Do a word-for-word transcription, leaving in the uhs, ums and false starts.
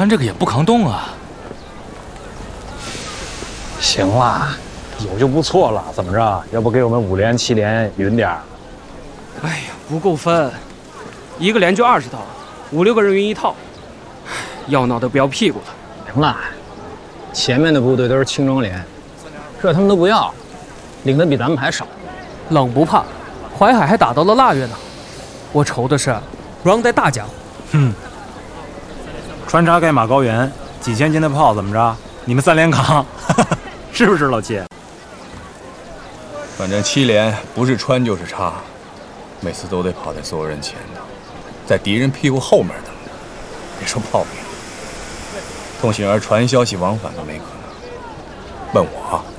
穿这个也不抗冻啊。 行啦，有就不错了。怎么着？要不给我们五连、七连匀点儿？ 哎呀，不够分，一个连就二十套，五六个人匀一套，要闹得不要屁股了。 行了，前面的部队都是轻装连，这他们都不要，领的比咱们还少。 冷不怕，淮海还打到了腊月呢。我愁的是，round 在大江。 哼，穿插盖马高原，几千斤的炮怎么着？你们三连扛，是不是老七？ 反正七连不是穿就是插，每次都得跑在所有人前头，在敌人屁股后面的，别说炮兵，通信员传消息往返都没可能。问我啊，